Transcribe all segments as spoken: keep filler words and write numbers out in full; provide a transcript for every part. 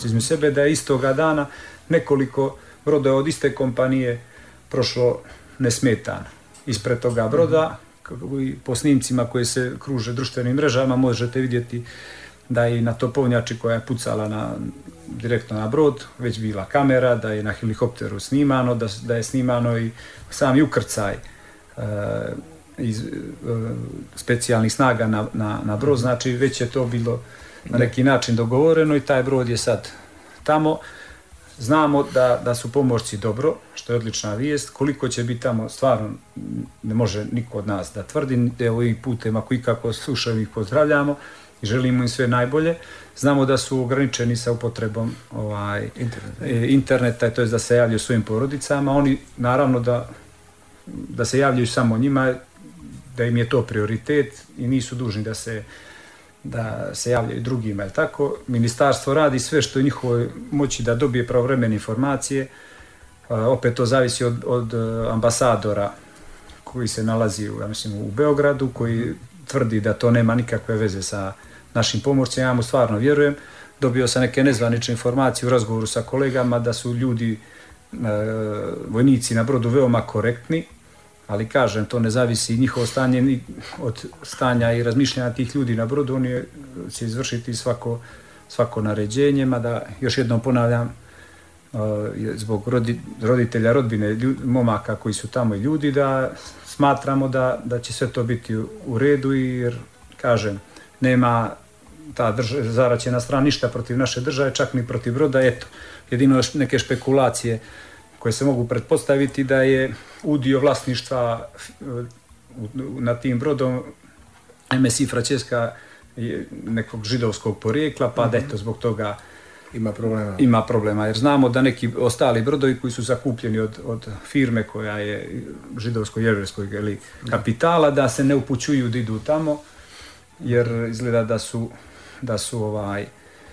informaciju između sebe da je istoga dana nekoliko brodova od iste kompanije prošlo nesmetano ispred toga broda. Mm-hmm. Po snimcima koje se kruže društvenim mrežama možete vidjeti da je na topovnjači koja je pucala na, direktno na brod već bila kamera, da je na helikopteru snimano, da, da je snimano i sami ukrcaj e, iz e, specijalnih snaga na, na, na brod, znači već je to bilo na neki način dogovoreno i taj brod je sad tamo. Znamo da, da su pomorci dobro, što je odlična vijest. Koliko će biti tamo, stvarno ne može niko od nas da tvrdi. Evo i putem, ako ikako slušaju, ih pozdravljamo i želimo im sve najbolje. Znamo da su ograničeni sa upotrebom ovaj, interneta, interneta, to je da se javljaju svojim porodicama. Oni naravno da, da se javljaju samo njima, da im je to prioritet i nisu dužni da se da se javljaju drugima, je tako? Ministarstvo radi sve što je njihovoj moći da dobije pravovremene informacije. Opet to zavisi od, od ambasadora koji se nalazi ja mislim, u Beogradu, koji tvrdi da to nema nikakve veze sa našim pomorcima. Ja mu stvarno vjerujem. Dobio sam neke nezvanične informacije u razgovoru sa kolegama da su ljudi, e, vojnici na brodu veoma korektni, ali kažem, to ne zavisi njihovo stanje ni od stanja i razmišljanja tih ljudi na brodu, oni će izvršiti svako, svako naređenje, mada još jednom ponavljam, uh, zbog rodi, roditelja, rodbine, ljud, momaka koji su tamo i ljudi, da smatramo da, da će sve to biti u, u redu, jer, kažem, nema ta drža, zaraćena strana ništa protiv naše države, čak ni protiv broda, eto, jedino neke špekulacije koje se mogu pretpostaviti da je udio vlasništva na tim brodom em es i Francesca nekog židovskog porijekla, pa da eto zbog toga ima problema. Ima problema, jer znamo da neki ostali brodovi koji su zakupljeni od, od firme koja je židovsko-jevrejskog ili kapitala, da se ne upućuju da idu tamo, jer izgleda da su, da su ovaj,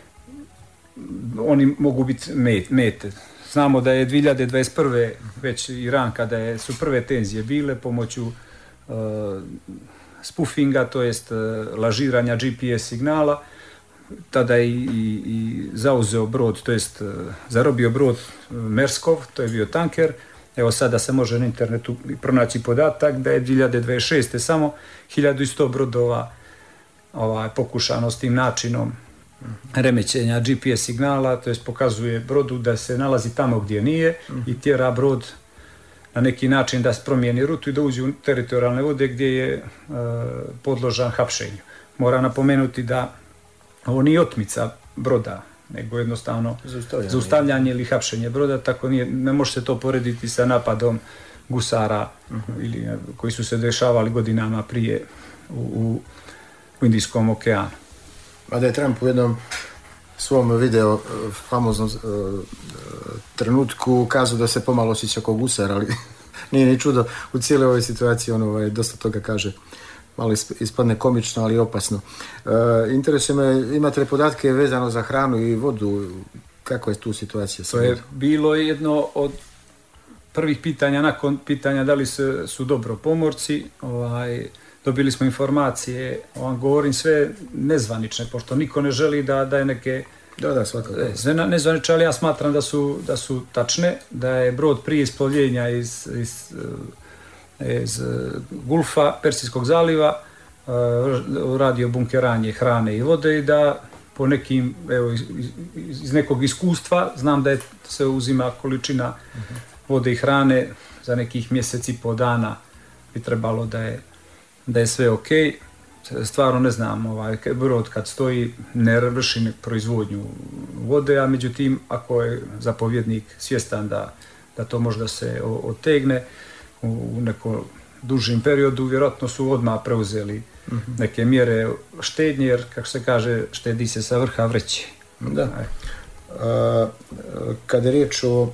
oni mogu biti met, mete. Znamo da je dvije hiljade dvadeset prve već Iran, kada je, su prve tenzije bile pomoću uh, spoofinga, to jest uh, lažiranja G P S signala, tada je i, i, i zauzeo brod, to jest uh, zarobio brod uh, Merskov, to je bio tanker. Evo sada se može na internetu pronaći podatak da je dvije hiljade dvadeset šeste samo hiljadu sto brodova ovaj, pokušano s tim načinom remećenja G P S signala, to jest pokazuje brodu da se nalazi tamo gdje nije i tjera brod na neki način da se promijeni rutu i da uđe u teritorijalne vode gdje je e, podložan hapšenju. Mora napomenuti da ovo nije otmica broda, nego jednostavno zaustavljanje, zaustavljanje ili hapšenje broda, tako nije, ne može se to porediti sa napadom gusara uh-huh. ili, koji su se dešavali godinama prije u, u, u Indijskom okeanu. Mada je Trump u jednom svom video famoznom uh, trenutku kazao da se pomalo osjeća kao gusar, ali nije ni čudo u cijeloj ovoj situaciji, on ovaj, dosta toga kaže. Malo ispadne komično, ali opasno. Uh, interesuje me, imate li podatke vezano za hranu i vodu? Kako je tu situacija? To je bilo jedno od prvih pitanja, nakon pitanja da li su, su dobro pomorci, ovaj, dobili smo informacije, vam govorim sve nezvanične, pošto niko ne želi da daje neke da, da, svakako. Sve nezvanične, ali ja smatram da su, da su tačne, da je brod prije isplovljenja iz, iz, iz Gulfa, Persijskog zaliva, radio bunkeranje hrane i vode i da po nekim, evo, iz, iz nekog iskustva, znam da je, se uzima količina uh-huh. vode i hrane za nekih mjesec i po dana bi trebalo da je da je sve ok. Stvarno ne znam, ovaj, brod kad stoji ne vrši proizvodnju vode, a međutim ako je zapovjednik svjestan da, da to možda se otegne u nekom dužim periodu, vjerojatno su odmah preuzeli mm-hmm. neke mjere štednje, jer kako se kaže, štedi se sa vrha vreće. Da. A, kada je riječ o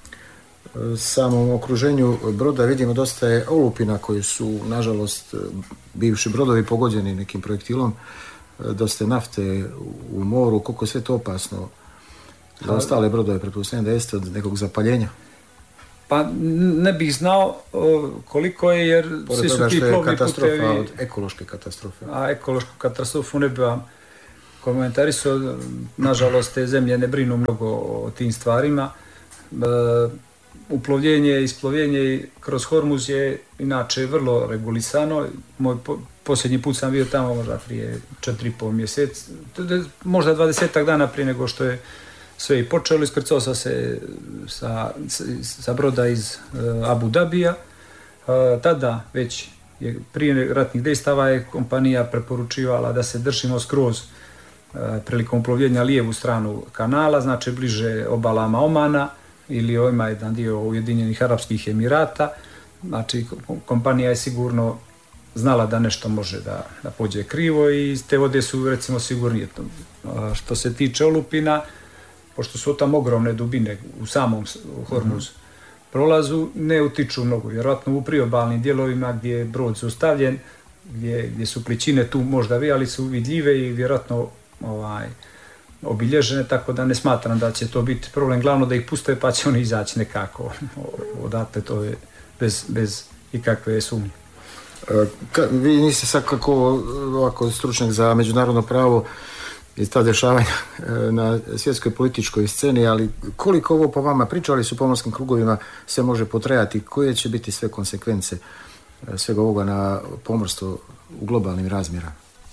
samom okruženju broda, vidimo dosta je olupina koji su, nažalost, bivši brodovi pogođeni nekim projektilom, dosta je nafte u moru, koliko je sve to opasno za ostale brodove, pretpostavljam da jeste od nekog zapaljenja. Pa ne bih znao koliko je, jer pored svi su ti plovni putevi... od ekološke katastrofe. A ekološku katastrofu ne bi vam komentarisao, nažalost te zemlje ne brinu mnogo o tim stvarima. Uplovljenje i isplovljenje kroz Hormuz je inače vrlo regulisano. Moj po, posljednji put sam bio tamo možda prije četiri i pol mjeseci, možda dvadesetak dana prije nego što je sve i počelo. Iskrcao sam se sa, sa broda iz uh, Abu Dabija. Uh, tada već je, prije ratnih dejstava je kompanija preporučivala da se držimo skroz uh, prilikom uplovljenja lijevu stranu kanala, znači bliže obalama Omana, ili ima jedan dio Ujedinjenih Arapskih Emirata. Znači kompanija je sigurno znala da nešto može da, da pođe krivo i te vode su recimo sigurnije. A što se tiče olupina, pošto su tamo ogromne dubine u samom Hormuz prolazu, ne utiču mnogo. Vjerojatno u priobalnim dijelovima gdje je brod zaustavljen, gdje, gdje su pličine tu možda vi, ali su vidljive i vjerojatno ovaj, obilježene, tako da ne smatram da će to biti problem. Glavno da ih puste pa će oni izaći nekako odatle, to je bez, bez ikakve sumnje. Ka, vi niste sad kako ovako stručnjak za međunarodno pravo i ta dešavanja na svjetskoj političkoj sceni, ali koliko ovo po vama, pričali su u pomorskim krugovima, se može potrajati, koje će biti sve konsekvence svega ovoga na pomorstvo u globalnim razmjerama?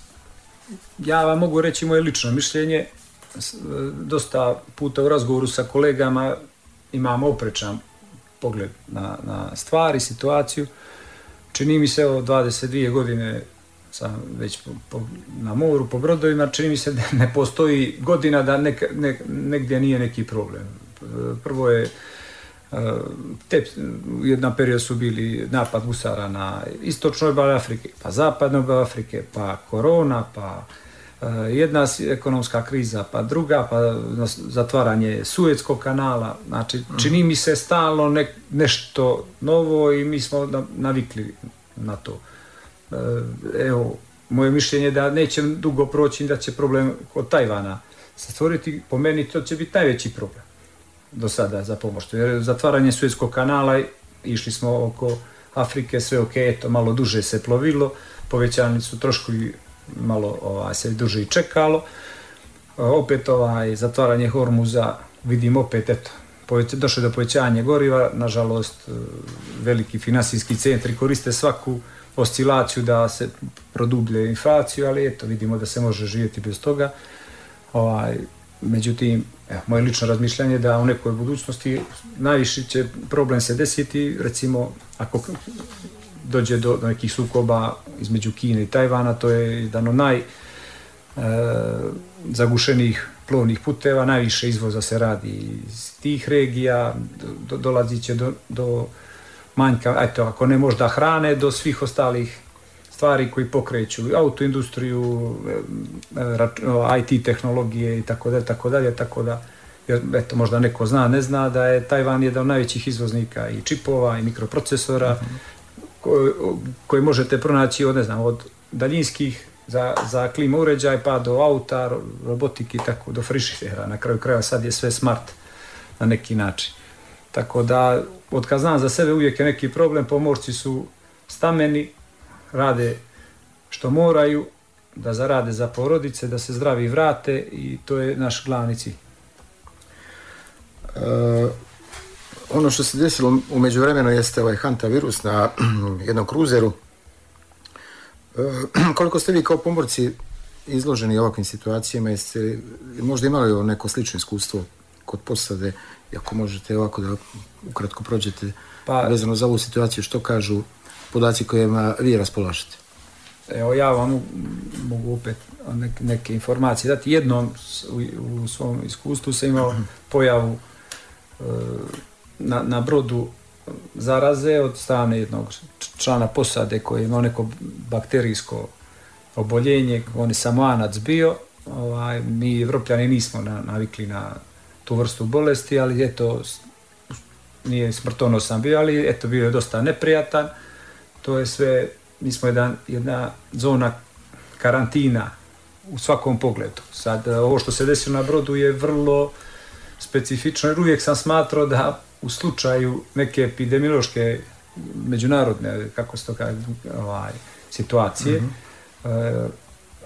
Ja vam mogu reći moje lično mišljenje. Dosta puta u razgovoru sa kolegama imam oprečan pogled na, na stvari, situaciju. Čini mi se, o dvadeset dvije godine sam već po, po, na moru, po brodovima, čini mi se da ne postoji godina da nek, ne, negdje nije neki problem. Prvo je, te, u jednom periodu su bili napad gusara na istočnoj obali Afrike, pa zapadnoj obali Afrike, pa korona, pa jedna ekonomska kriza, pa druga, pa zatvaranje Suetskog kanala. Znači, čini mi se stalno ne, nešto novo i mi smo navikli na to. Evo, moje mišljenje je da neće dugo proći, da će problem kod Tajvana se stvoriti. Po meni to će biti najveći problem do sada za pomorstvo. Jer zatvaranje Suetskog kanala, išli smo oko Afrike, sve ok, eto, malo duže se plovilo, povećani su troškovi, malo ovaj, se duže i čekalo. Opet ovaj, zatvaranje Hormuza, vidim opet, eto, došlo do povećanja goriva, nažalost veliki finansijski centri koriste svaku oscilaciju da se produblje inflaciju, ali eto, vidimo da se može živjeti bez toga. Ovaj, međutim, evo, moje lično razmišljanje je da u nekoj budućnosti najviše će problem se desiti, recimo, ako dođe do, do nekih sukoba između Kine i Tajvana, to je jedan od naj e, zagušenih plovnih puteva, najviše izvoza se radi iz tih regija, do, dolazit će do, do manjka, eto, ako ne možda hrane, do svih ostalih stvari koji pokreću autoindustriju, I T tehnologije i tako dalje, tako dalje, tako da, jer, eto, možda neko zna, ne zna da je Tajvan jedan od najvećih izvoznika i čipova i mikroprocesora, mm-hmm. koje, koje možete pronaći od, ne znam, od daljinskih za, za klima uređaj pa do auta, robotike i tako, do frižidera. Na kraju kraja sad je sve smart na neki način. Tako da, od kad znam za sebe uvijek je neki problem, pomorci su stameni, rade što moraju, da zarade za porodice, da se zdravi vrate i to je naš glavni cilj. Uh, ono što se desilo u međuvremenu jeste ovaj hantavirus na jednom kruzeru. Uh, koliko ste vi kao pomorci izloženi ovakvim situacijama, jeste možda imali neko slično iskustvo kod posade, ako možete ovako da ukratko prođete pa, vezano za ovu situaciju, što kažu podaci kojima vi raspolažete? Evo, ja vam mogu opet neke, neke informacije dati. Jednom u, u svom iskustvu sam imao pojavu e, na, na brodu zaraze od strane jednog člana posade koji je imao neko bakterijsko oboljenje, on je samoanac bio. Ovaj, mi Evropljani nismo na, navikli na tu vrstu bolesti, ali eto, nije smrtonosan bio, ali eto, bio je dosta neprijatan. To je sve, mi smo jedan, jedna zona karantina u svakom pogledu. Sad, ovo što se desilo na brodu je vrlo specifično, jer uvijek sam smatrao da u slučaju neke epidemiološke, međunarodne, kako se to kaže, ovaj, situacije, mm-hmm. e,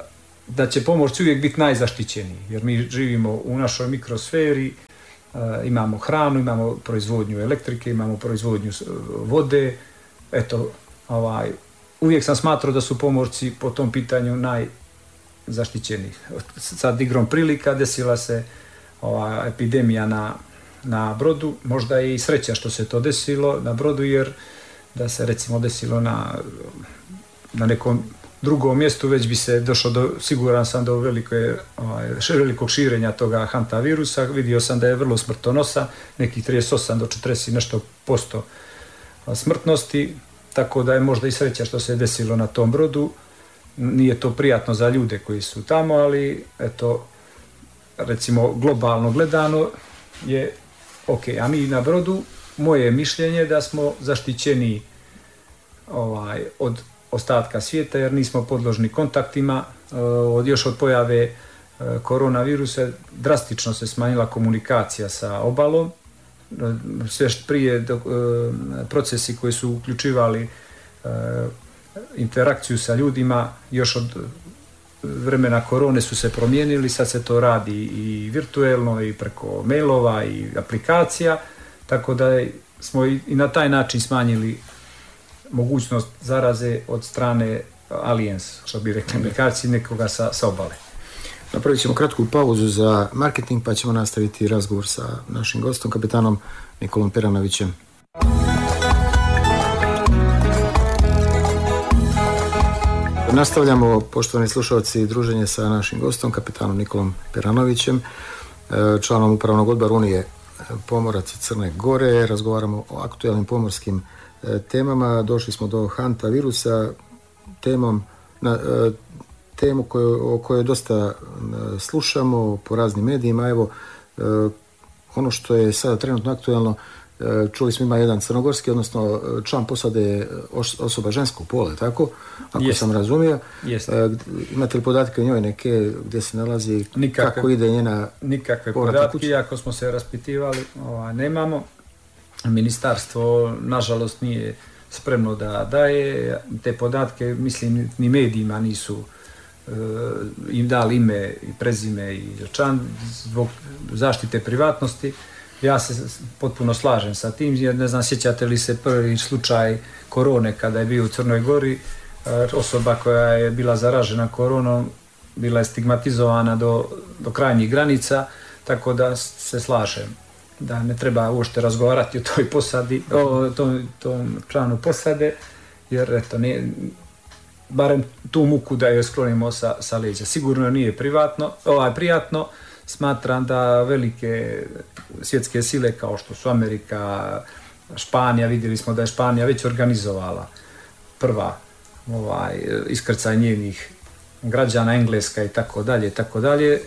da će pomorci uvijek biti najzaštićeniji, jer mi živimo u našoj mikrosferi, imamo hranu, imamo proizvodnju elektrike, imamo proizvodnju vode, eto, ovaj, uvijek sam smatrao da su pomorci po tom pitanju najzaštićeniji. Sad igrom prilika desila se ova epidemija na, na brodu, možda je i sreća što se to desilo na brodu, jer da se recimo desilo na, na nekom drugom mjestu, već bi se došlo do, siguran sam, do velike, ovaj, velikog širenja toga hantavirusa. Vidio sam da je vrlo smrtonosan, nekih trideset osam do četrdeset nešto posto smrtnosti, tako da je možda i sreća što se je desilo na tom brodu. Nije to prijatno za ljude koji su tamo, ali eto, recimo globalno gledano je ok. A mi na brodu, moje mišljenje da smo zaštićeni ovaj, od ostatka svijeta, jer nismo podložni kontaktima. Od, još od pojave koronavirusa drastično se smanjila komunikacija sa obalom. Sve prije do, procesi koji su uključivali interakciju sa ljudima još od vremena korone su se promijenili, sad se to radi i virtuelno i preko mailova i aplikacija, tako da smo i na taj način smanjili mogućnost zaraze od strane aliens, što bi rekli Amerikanci, nekoga sa, sa obale. Napravit ćemo kratku pauzu za marketing, pa ćemo nastaviti razgovor sa našim gostom, kapetanom Nikolom Peranovićem. Nastavljamo, poštovani slušalci, druženje sa našim gostom, kapetanom Nikolom Peranovićem, članom upravnog odbora Unije pomoraca Crne Gore. Razgovaramo o aktualnim pomorskim temama. Došli smo do hantavirusa, temom, na, temu koju, o kojoj dosta slušamo po raznim medijima. Evo, ono što je sada trenutno aktualno, čuli smo ima jedan crnogorski, odnosno član posade osoba ženskog pola, tako? Ako Jest. sam razumio. Jest. Imate li podatke o njoj neke gdje se nalazi, nikakve, kako ide njena nikakve podatke, kući? Ako smo se raspitivali, ova, nemamo. Ministarstvo, nažalost, nije spremno da daje te podatke, mislim, ni medijima nisu uh, im dali ime i prezime i član zbog zaštite privatnosti. Ja se potpuno slažem sa tim, jer ne znam, sjećate li se prvi slučaj korone kada je bio u Crnoj Gori, osoba koja je bila zaražena koronom bila je stigmatizovana do, do krajnjih granica, tako da se slažem da ne treba uopšte razgovarati o toj posadi, o tom, tom članu posade, jer eto, ne, barem tu muku da joj sklonimo sa, sa leđa. Sigurno nije privatno, ovaj, prijatno. Smatram da velike svjetske sile kao što su Amerika, Španija, vidjeli smo da je Španija već organizovala prva ovaj, iskrcaj njenih građana, Engleska i tako dalje, tako dalje.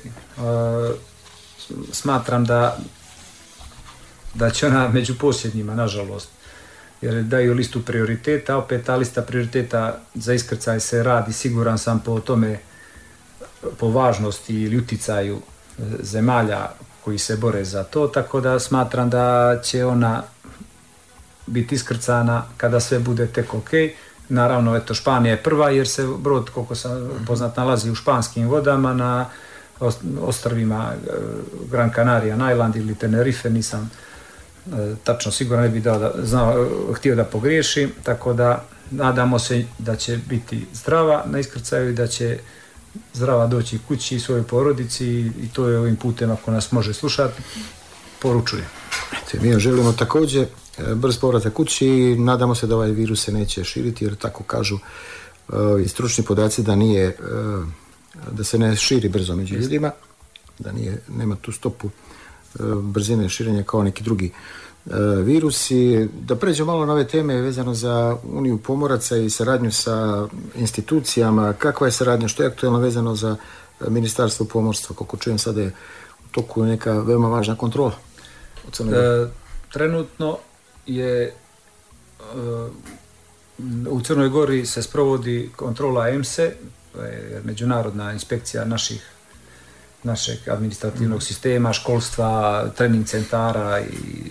Smatram da da će ona među posljednjima, nažalost, jer daju listu prioriteta, opet ta lista prioriteta za iskrcaj se radi, siguran sam, po tome, po važnosti ili uticaju zemalja koji se bore za to, tako da smatram da će ona biti iskrcana kada sve bude tek ok. Naravno, eto, Španija je prva, jer se brod, koliko sam poznat, nalazi u španskim vodama na ostrvima Gran Canaria, Island ili Tenerife, nisam tačno sigurno, ne bih dao da, znao, htio da pogriješim, tako da nadamo se da će biti zdrava na iskrcaju i da će zdrava doći kući i svojoj porodici, i to je ovim putem, ako nas može slušati, poručujem. Mi želimo također brz povratak kući i nadamo se da ovaj virus se neće širiti, jer tako kažu i stručni podaci da nije, da se ne širi brzo među ljudima, da nije, nema tu stopu brzine širenja kao neki drugi virusi. Da pređemo malo na ove teme vezano za Uniju pomoraca i saradnju sa institucijama. Kakva je saradnja, što je aktualno vezano za Ministarstvo pomorstva? Koliko čujem, sada je u toku neka veoma važna kontrola. E, trenutno je e, u Crnoj Gori se sprovodi kontrola E M S E, međunarodna inspekcija naših našeg administrativnog sistema, školstva, trening centara i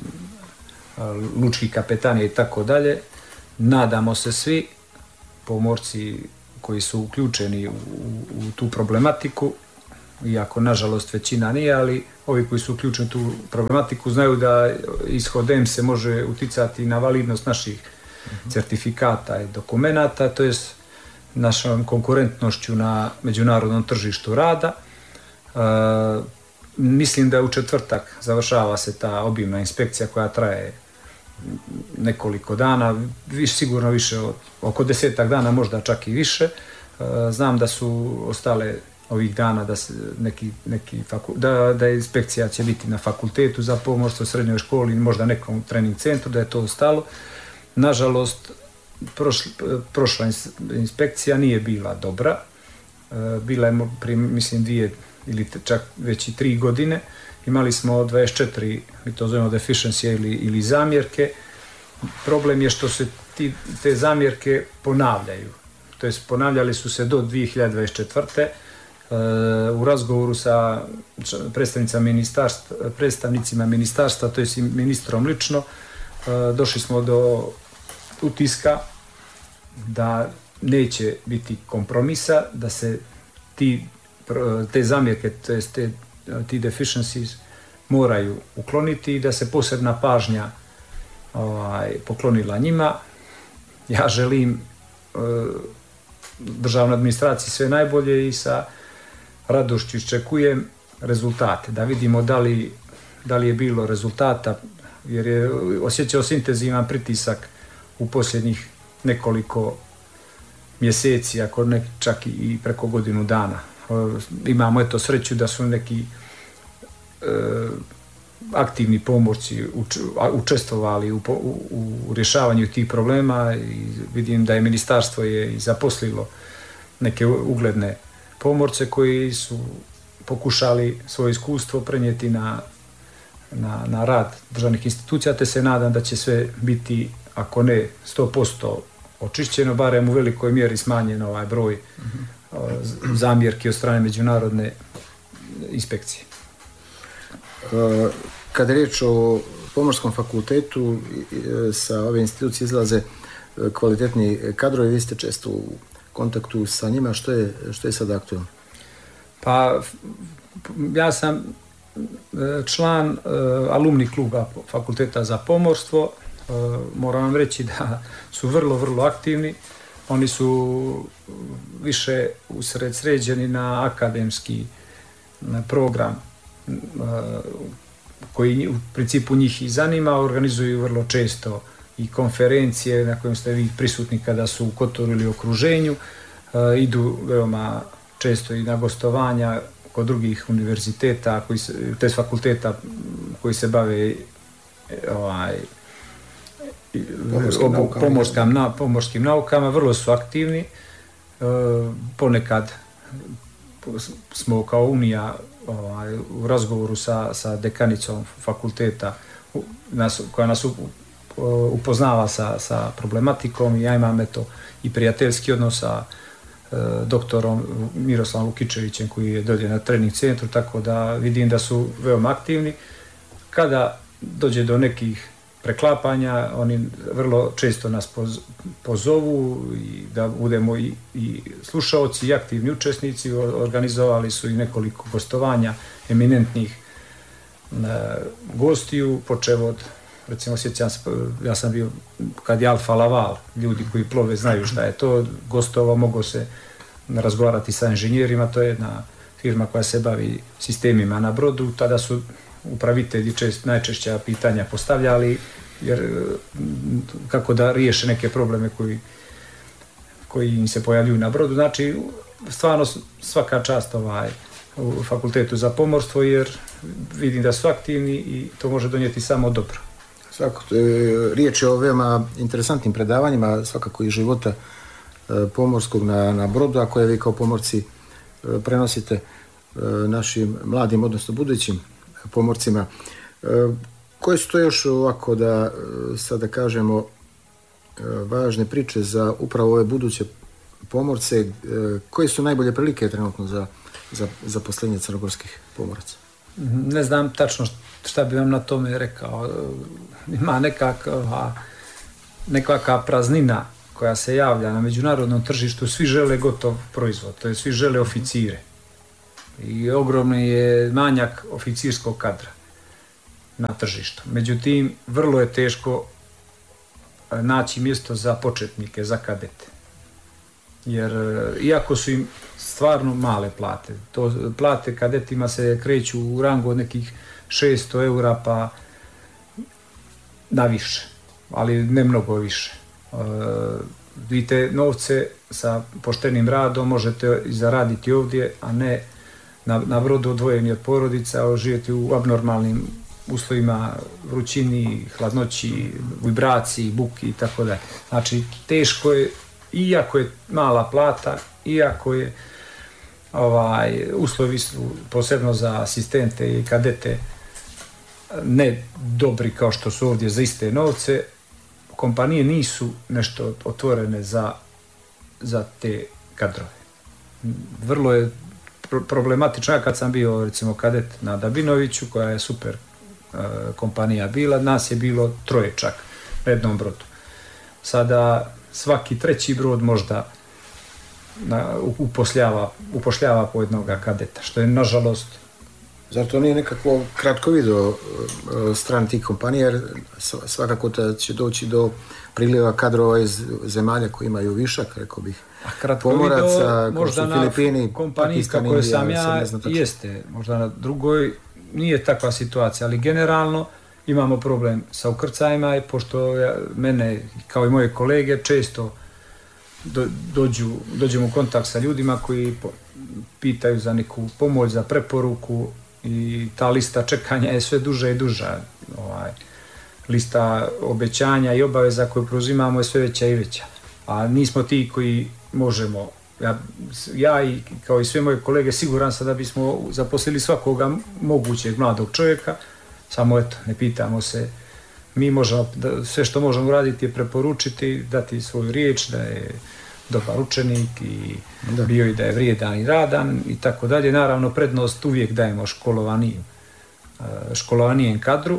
lučkih kapetanija i tako dalje. Nadamo se svi, pomorci koji su uključeni u, u, u tu problematiku, iako nažalost većina nije, ali ovi koji su uključeni u tu problematiku znaju da ishod E M S-e može uticati na validnost naših uh-huh. certifikata i dokumenata, to je našom konkurentnošću na međunarodnom tržištu rada. E, mislim da u četvrtak završava se ta obimna inspekcija koja traje nekoliko dana, viš, sigurno više od oko desetak dana, možda čak i više. E, znam da su ostale ovih dana da se neki, neki faku, da, da je inspekcija će biti na fakultetu za pomorstvo, srednjoj školi, možda nekom trening centru, da je to ostalo. Nažalost, prošla, prošla inspekcija nije bila dobra. E, bila je prije, mislim, dvije ili čak već i tri godine. Imali smo dvadeset četiri, mi to zovemo deficiency ili, ili zamjerke. Problem je što se ti, te zamjerke ponavljaju. To jest ponavljali su se do dvije hiljade dvadeset četvrte. U razgovoru sa predstavnicima ministarstva, predstavnicima ministarstva, to je i ministrom lično, došli smo do utiska da neće biti kompromisa, da se ti, te zamjerke, to jest te, ti deficiencies moraju ukloniti i da se posebna pažnja ovaj, poklonila njima. Ja želim eh, državnoj administraciji sve najbolje i sa radošću iščekujem rezultate, da vidimo da li, da li je bilo rezultata, jer je osjećao se intenzivan pritisak u posljednjih nekoliko mjeseci, ako ne čak i preko godinu dana. Imamo eto sreću da su neki e, aktivni pomorci učestvovali u, u, u rješavanju tih problema i vidim da je ministarstvo je i zaposlilo neke ugledne pomorce koji su pokušali svoje iskustvo prenijeti na, na, na rad državnih institucija, te se nadam da će sve biti, ako ne sto posto očišćeno, barem u velikoj mjeri smanjen ovaj broj mm-hmm. zamjerki od strane međunarodne inspekcije. Kada je riječ o Pomorskom fakultetu, sa ove institucije izlaze kvalitetni kadrovi, vi ste često u kontaktu sa njima, što je, što je sad aktualno? Pa, ja sam član uh, alumni kluba Fakulteta za pomorstvo. Uh, moram vam reći da su vrlo, vrlo aktivni. Oni su više usred sređeni na akademski na program uh, koji u principu njih i zanima. Organizuju vrlo često i konferencije na kojim ste vi prisutni kada su u Kotoru ili okruženju. E, idu veoma često i na gostovanja kod drugih univerziteta, koji se, te fakulteta koji se bave ovaj, pomorskim, obo, naukama. pomorskim, na, pomorskim naukama. Vrlo su aktivni. E, ponekad smo kao Unija ovaj, u razgovoru sa, sa dekanicom fakulteta nas, koja nas upoznava sa, sa problematikom i ja imam eto i prijateljski odnos sa e, doktorom Miroslavom Lukičevićem koji je dolje na trening centru, tako da vidim da su veoma aktivni. Kada dođe do nekih preklapanja, oni vrlo često nas poz, pozovu i da budemo i, i slušaoci i aktivni učesnici. Organizovali su i nekoliko gostovanja eminentnih e, gostiju, počev od, recimo sjećam se, ja sam bio kad je Alfa Laval, ljudi koji plove znaju šta je to, gostovao, mogo se razgovarati sa inženjerima, to je jedna firma koja se bavi sistemima na brodu, tada su upravitelji čest, najčešća pitanja postavljali, jer kako da riješe neke probleme koji, koji im se pojavljuju na brodu. Znači, stvarno svaka čast ovaj, u Fakultetu za pomorstvo, jer vidim da su aktivni i to može donijeti samo dobro. Svakako, riječ je o veoma interesantnim predavanjima, svakako i života pomorskog na, na brodu, a koje vi kao pomorci prenosite našim mladim, odnosno budućim pomorcima. Koje su to još ovako da sada kažemo važne priče za upravo ove buduće pomorce? Koje su najbolje prilike trenutno za, za zaposlenje crnogorskih pomoraca? Ne znam tačno šta bi vam na tome rekao. Ima nekakva, nekakva praznina koja se javlja na međunarodnom tržištu, svi žele gotov proizvod, to je svi žele oficire. I ogromni je manjak oficirskog kadra na tržištu. Međutim, vrlo je teško naći mjesto za početnike, za kadete. Jer iako su im stvarno male plate, to plate kadetima se kreću u rangu od nekih šesto eura pa na više, ali ne mnogo više. E, vi te novce sa poštenim radom možete zaraditi ovdje, a ne na, na brodu odvojeni od porodica, živjeti u abnormalnim uslovima, vrućini, hladnoći, vibraciji, buki i tako dalje. Znači, teško je, iako je mala plata, iako je ovaj, uslovi su posebno za asistente i kadete ne dobri kao što su ovdje za iste novce, kompanije nisu nešto otvorene za, za te kadrove. Vrlo je problematično. Ja kad sam bio recimo kadet na Dabinoviću, koja je super uh, kompanija bila, nas je bilo troje čak na jednom brodu. Sada svaki treći brod možda na, upošljava, upošljava po jednog kadeta, što je nažalost. Zar to nije nekakvo kratko video stran tih kompanija, jer svakako da će doći do priljeva kadrova iz zemalja koji imaju višak, rekao bih, pomoraca, možda na Filipini, kompaniji kako sam ja jeste, možda na drugoj nije takva situacija, ali generalno imamo problem sa ukrcajima, pošto ja, mene kao i moje kolege često do, dođu, dođemo u kontakt sa ljudima koji po, pitaju za neku pomoć, za preporuku, i ta lista čekanja je sve duža i duža. Ovaj, lista obećanja i obaveza koje preuzimamo je sve veća i veća. A nismo ti koji možemo. Ja, ja i kao i sve moje kolege siguran sam da bismo zaposlili svakoga mogućeg mladog čovjeka, samo eto, ne pitamo se. Mi možemo, da, sve što možemo uraditi je preporučiti, dati svoju riječ da je dobar učenik i da. bio i da je vrijedan i radan i tako dalje. Naravno, prednost uvijek dajemo školovanijim, školovanijem kadru,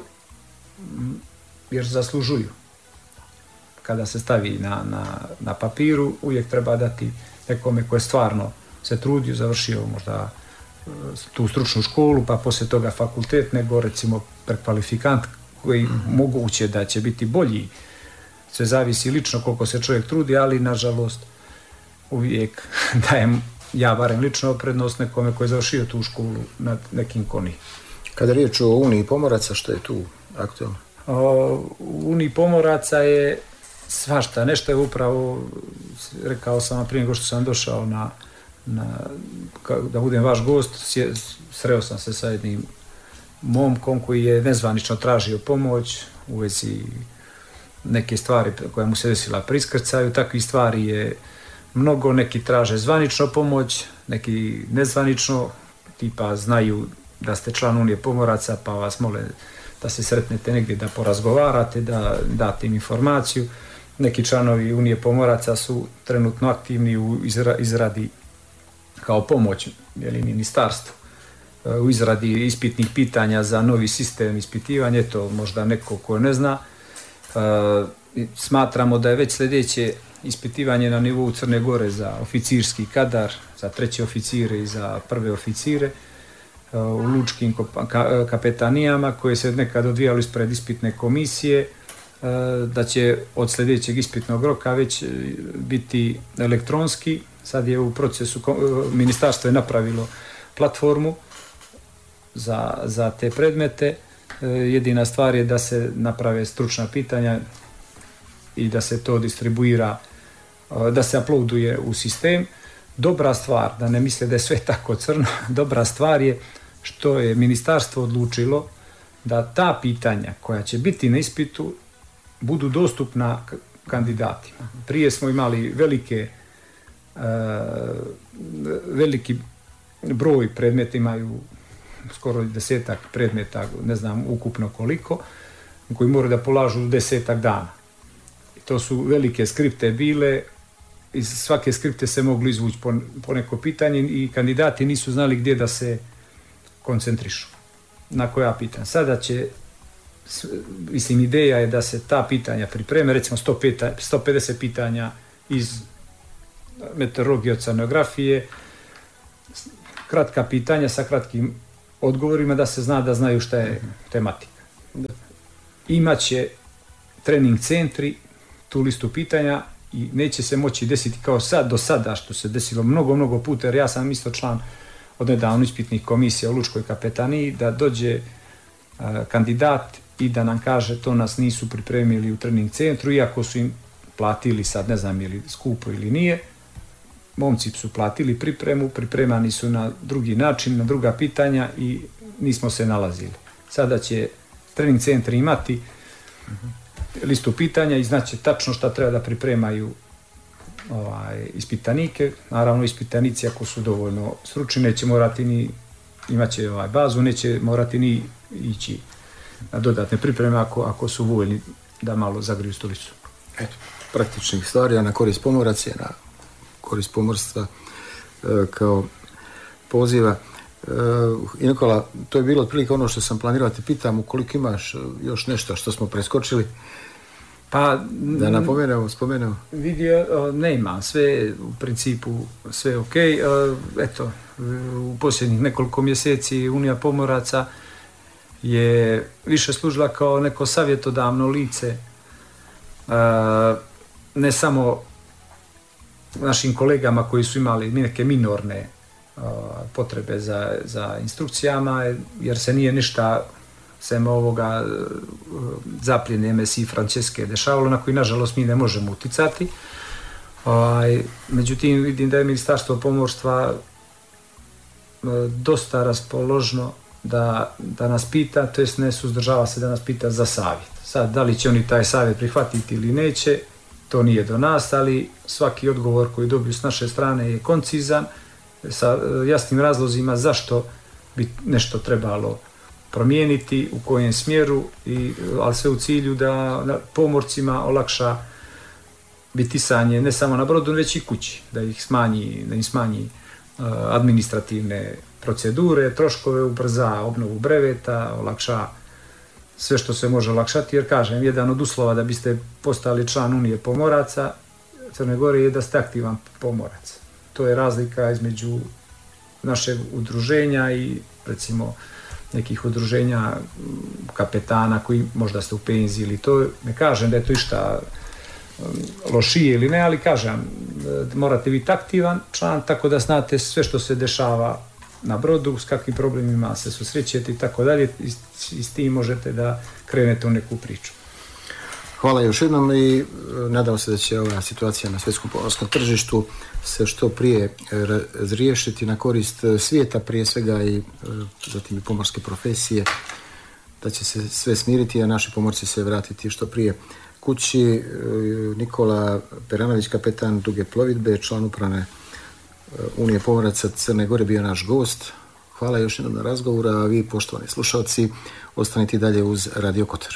jer zaslužuju. Kada se stavi na, na, na papiru, uvijek treba dati nekome koje stvarno se trudio, završio možda tu stručnu školu, pa poslije toga fakultet, nego recimo prekvalifikant koji mm-hmm. moguće da će biti bolji. Sve zavisi lično koliko se čovjek trudi, ali nažalost uvijek dajem, ja barem lično, prednost nekome koji je završio tu školu nad nekim koni. Kada je riječ o Uniji pomoraca, što je tu aktualno? U Uniji pomoraca je svašta. Nešto je upravo, rekao sam prije nego što sam došao na, na, da budem vaš gost, sreo sam se sa jednim momkom koji je nezvanično tražio pomoć u vezi neke stvari koja mu se desila pri iskrcaju. Takvih stvari je mnogo, neki traže zvanično pomoć, neki nezvanično, tipa znaju da ste član Unije pomoraca pa vas mole da se sretnete negdje, da porazgovarate, da date im informaciju. Neki članovi Unije pomoraca su trenutno aktivni u izradi kao pomoć jeli, ministarstvu u izradi ispitnih pitanja za novi sistem ispitivanja. To možda neko ko ne zna. E, smatramo da je već sljedeće ispitivanje na nivou Crne Gore za oficirski kadar, za treće oficire i za prve oficire e, u lučkim kapetanijama koje se nekad odvijalo ispred ispitne komisije, e, da će od sljedećeg ispitnog roka već biti elektronski. Sad je u procesu, ministarstvo je napravilo platformu za, za te predmete. Jedina stvar je da se naprave stručna pitanja i da se to distribuira, da se uploaduje u sistem. Dobra stvar, da ne misle da je sve tako crno, dobra stvar je što je ministarstvo odlučilo da ta pitanja koja će biti na ispitu budu dostupna kandidatima. Prije smo imali velike uh, veliki broj predmeta, imaju skoro desetak predmeta, ne znam ukupno koliko, koji moraju da polažu desetak dana. I to su velike skripte bile, iz svake skripte se mogli izvući po, po neko pitanje i kandidati nisu znali gdje da se koncentrišu. Na koja pitanja. Sada će, mislim, ideja je da se ta pitanja pripreme, recimo sto pedeset pitanja iz meteorologije, oceanografije, kratka pitanja sa kratkim odgovorima da se zna da znaju šta je tematika. Imaće trening centri tu listu pitanja i neće se moći desiti kao sad do sada, što se desilo mnogo, mnogo puta, jer ja sam isto član od nedavno ispitnih komisija u Lučkoj kapetaniji, da dođe a, kandidat i da nam kaže to nas nisu pripremili u trening centru, iako su im platili, sad ne znam ili skupo ili nije, momci su platili pripremu, pripremani su na drugi način, na druga pitanja i nismo se nalazili. Sada će trening centri imati listu pitanja i znaće tačno šta treba da pripremaju ovaj, ispitanike. Naravno, ispitanici ako su dovoljno stručni neće morati ni, imaće ovaj, bazu, neće morati ni ići na dodatne pripreme ako, ako su voljni da malo zagriju stolicu. Eto, praktičnih stvari, a na korist pomoraca, na korist pomorstva e, kao poziva. E, I Nikola, to je bilo otprilike ono što sam planirao, te pitam ukoliko imaš još nešto što smo preskočili. Pa, da napomenemo, spomenemo. Vidio, ne imam, sve u principu, sve ok. Eto, u posljednjih nekoliko mjeseci Unija pomoraca je više služila kao neko savjetodavno lice, ne samo našim kolegama koji su imali neke minorne potrebe za, za instrukcijama, jer se nije ništa sem ovoga zapljene Messi Franceske dešavalo, na koji nažalost mi ne možemo uticati. Međutim, vidim da je Ministarstvo pomorstva dosta raspoložno da, da nas pita, to jest ne suzdržava se da nas pita za savjet. Sad, da li će oni taj savjet prihvatiti ili neće, to nije do nas, ali svaki odgovor koji dobiju s naše strane je koncizan, sa jasnim razlozima zašto bi nešto trebalo promijeniti, u kojem smjeru, i, ali sve u cilju da pomorcima olakša bitisanje ne samo na brodu, već i kući, da ih smanji, da im smanji uh, administrativne procedure, troškove, ubrza obnovu breveta, olakša sve što se može olakšati, jer kažem, jedan od uslova da biste postali član Unije pomoraca Crne Gore je da ste aktivan pomorac. To je razlika između našeg udruženja i recimo nekih udruženja kapetana koji možda ste u penziji ili to, ne kažem da je to išta lošije ili ne, ali kažem, morate biti aktivan član, tako da znate sve što se dešava na brodu, s kakvim problemima se susrećete i tako dalje, i s tim možete da krenete u neku priču. Hvala još jednom i nadam se da će ova situacija na svjetskom pomorskom tržištu se što prije razriješiti na korist svijeta, prije svega i zatim i pomorske profesije, da će se sve smiriti, a naši pomorci se vratiti što prije kući. Nikola Peranović, kapetan Duge plovidbe, član upravne Unije pomoraca Crne Gore, bio naš gost. Hvala još jednom na razgovor, a vi, poštovani slušalci, ostanite dalje uz Radio Kotor.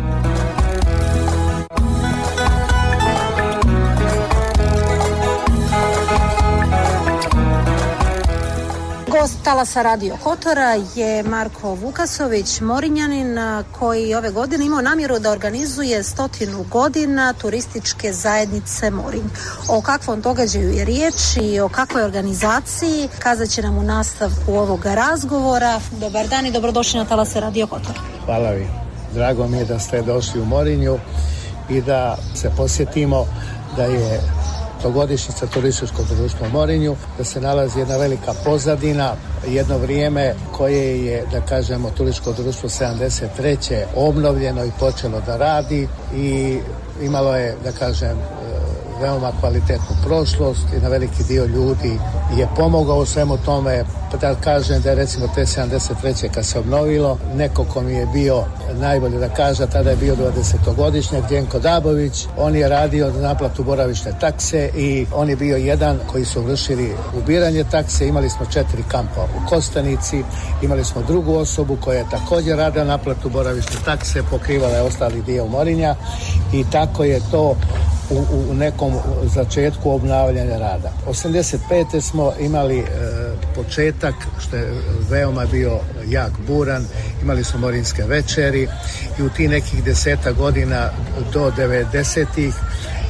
Gost Talasa Radio Kotora je Marko Vukasović, Morinjanin, koji ove godine imao namjeru da organizuje stotinu godina turističke zajednice Morinj. O kakvom događaju je riječ i o kakvoj organizaciji kazat će nam u nastavku ovog razgovora. Dobar dan i dobrodošli na Talasa Radio Kotora. Hvala vi. Drago mi je da ste došli u Morinju i da se posjetimo da je stogodišnjica turističkog društva u Morinju, da se nalazi jedna velika pozadina, jedno vrijeme koje je, da kažemo, turističko društvo sedamdeset treće obnovljeno i počelo da radi i imalo je, da kažem, veoma kvalitetnu prošlost i na veliki dio ljudi je pomogao u svemu tome. Da kažem da je recimo te sedamdeset treće kad se obnovilo, neko ko mi je bio najbolje da kaže, tada je bio dvadesetogodišnjak Djenko Dabović, on je radio naplatu boravišne takse i on je bio jedan koji su vršili ubiranje takse. Imali smo četiri kampa u Kostanici, imali smo drugu osobu koja je također radila naplatu boravišne takse, pokrivala je ostali dio Morinja i tako je to u, u nekom začetku obnavljanja rada. osamdeset pete smo imali e, početak, što je veoma bio jak buran, imali smo morinske večeri i u tih nekih deseta godina do devedesetih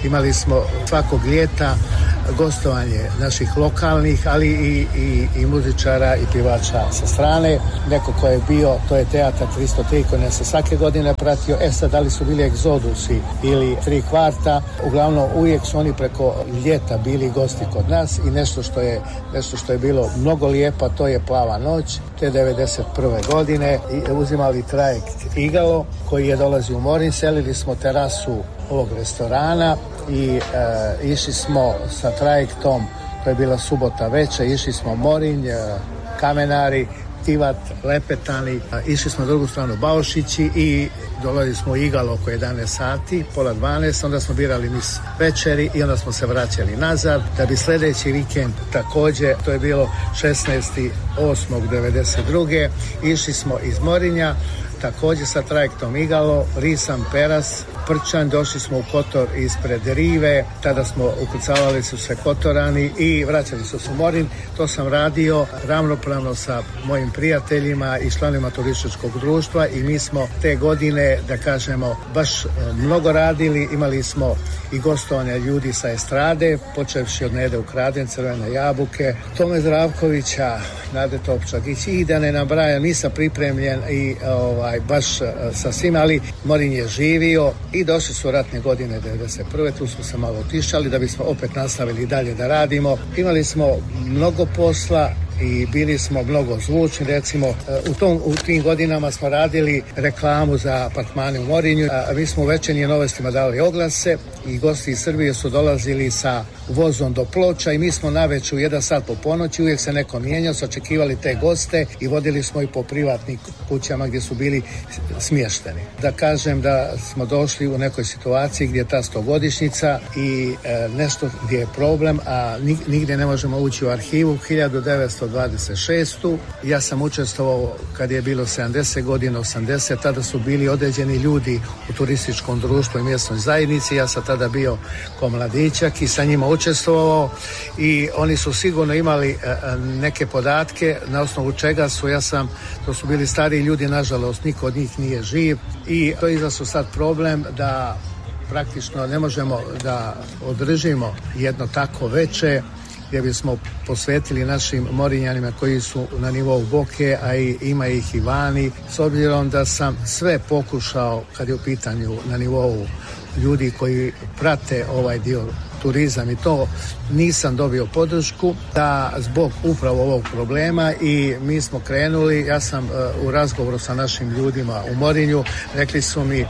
Imali smo svakog ljeta gostovanje naših lokalnih, ali i, i, i muzičara i pjevača sa strane. Neko ko je bio, to je Teatar tristo tri koji nas se svake godine pratio. E sad, da li su bili Egzodusi ili Tri kvarta, uglavnom uvijek su oni preko ljeta bili gosti kod nas i nešto što je, nešto što je bilo mnogo lijepa, to je Plava noć, te devedeset prve godine i uzimali trajekt Igalo koji je dolazio u Morinj, selili smo terasu ovog restorana i e, išli smo sa trajektom, to je bila subota večer, išli smo Morinj, e, Kamenari, Tivat, Lepetani, išli smo na drugu stranu Baušići i dolazili smo u Igalo oko jedanaest sati, pola dvanaest, onda smo birali mis večeri i onda smo se vraćali nazad, da bi sljedeći vikend također, to je bilo šesnaestog osmog devedeset druge išli smo iz Morinja, također sa trajektom Igalo, Risan, Peras, Prčan, došli smo u Kotor ispred Rive, tada smo ukucavali su se Kotorani i vraćali su se u Morin. To sam radio ravnopravno sa mojim prijateljima i članima turističkog društva i mi smo te godine, da kažemo, baš mnogo radili, imali smo i gostovanja ljudi sa estrade, počevši od Nede Ukraden, Crvene jabuke, Tome Zdravkovića, Nade Topčagić i da ne nabrajam, nisam pripremljen i ovaj, baš sa svima, ali Morin je živio i došli su ratne godine devedeset prve Tu smo se malo otišali da bismo opet nastavili dalje da radimo. Imali smo mnogo posla i bili smo mnogo zvučni, recimo u, tom, u tim godinama smo radili reklamu za apartmane u Morinju, a mi smo u Večernjim novostima dali oglase i gosti iz Srbije su dolazili sa vozom do Ploča i mi smo navečer u jedan sat po ponoći, uvijek se neko mijenjao, su očekivali te goste i vodili smo i po privatnim kućama gdje su bili smješteni. Da kažem da smo došli u nekoj situaciji gdje je ta stogodišnjica i e, nešto gdje je problem, a nigdje ne možemo ući u arhivu. hiljadu devetsto dvadeset šeste Ja sam učestvovao kad je bilo sedamdeset godina, osamdeset Tada su bili određeni ljudi u turističkom društvu i mjesnoj zajednici. Ja sam tada bio ko mladićak i sa njima učestvovao i oni su sigurno imali neke podatke na osnovu čega su, ja sam, to su bili stariji ljudi, nažalost niko od njih nije živ i to je iza su sad problem da praktično ne možemo da održimo jedno tako veče gdje bismo posvetili našim Morinjanima koji su na nivou Boke, a i ima ih i vani. S obzirom da sam sve pokušao kad je u pitanju na nivou ljudi koji prate ovaj dio turizam i to, nisam dobio podršku da zbog upravo ovog problema i mi smo krenuli, ja sam uh, u razgovoru sa našim ljudima u Morinju, rekli su mi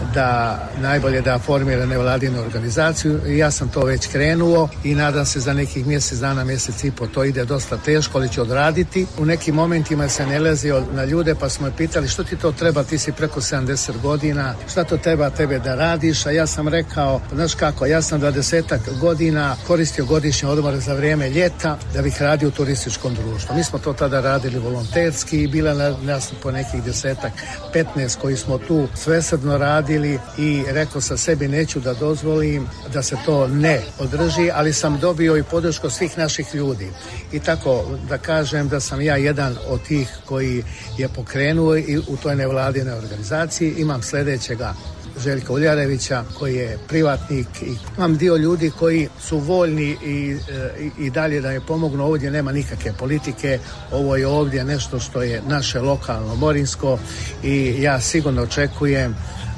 da najbolje da formira nevladinu organizaciju i ja sam to već krenuo i nadam se za nekih mjesec dana, mjesec i po, to ide dosta teško, ali će odraditi. U nekim momentima se nalazio na ljude pa smo je pitali što ti to treba, ti si preko sedamdeset godina, šta to treba tebe da radiš, a ja sam rekao, znaš kako, ja sam dvadesetak godina koristio godišnje odmore za vrijeme ljeta da bih radio u turističkom društvu. Mi smo to tada radili volonterski i bila na, nas po nekih desetak, petnaest koji smo tu svesrdno radili i rekao sa sebi neću da dozvolim da se to ne održi, ali sam dobio i podršku svih naših ljudi. I tako da kažem da sam ja jedan od tih koji je pokrenuo i u toj nevladinoj organizaciji. Imam sljedećega Željka Uljarevića koji je privatnik i imam dio ljudi koji su voljni i, i, i dalje da mi pomognu. Ovdje nema nikakve politike, ovo je ovdje nešto što je naše lokalno morinsko i ja sigurno očekujem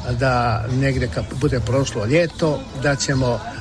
da negdje kad bude prošlo ljeto da ćemo uh,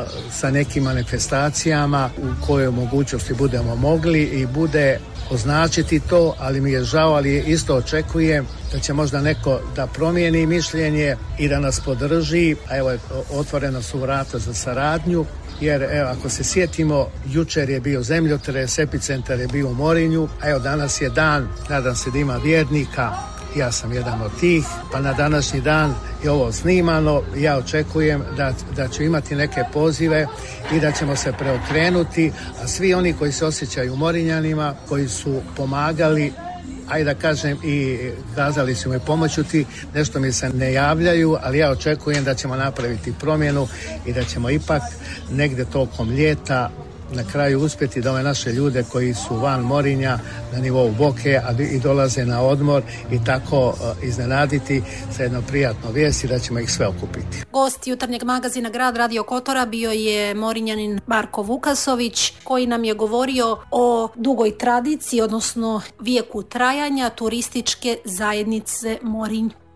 sa nekim manifestacijama u kojoj mogućnosti budemo mogli i bude označiti to, ali mi je žao, ali isto očekujem da će možda neko da promijeni mišljenje i da nas podrži, a evo otvorena su vrata za saradnju, jer evo ako se sjetimo, jučer je bio zemljotres, epicentar je bio u Morinju, a evo danas je dan, nadam se da ima vjernika, ja sam jedan od tih, pa na današnji dan je ovo snimano, ja očekujem da, da ću imati neke pozive i da ćemo se preokrenuti, a svi oni koji se osjećaju Morinjanima, koji su pomagali, ajde da kažem i kazali su me pomoću ti, nešto mi se ne javljaju, ali ja očekujem da ćemo napraviti promjenu i da ćemo ipak negdje tokom ljeta na kraju uspjeti da ove naše ljude koji su van Morinja na nivou Boke a i dolaze na odmor i tako uh, iznenaditi sa jednom prijatnom vijesti da ćemo ih sve okupiti. Gost jutarnjeg magazina Grad Radio Kotora bio je Morinjanin Marko Vukasović koji nam je govorio o dugoj tradiciji, odnosno vijeku trajanja turističke zajednice Morinj.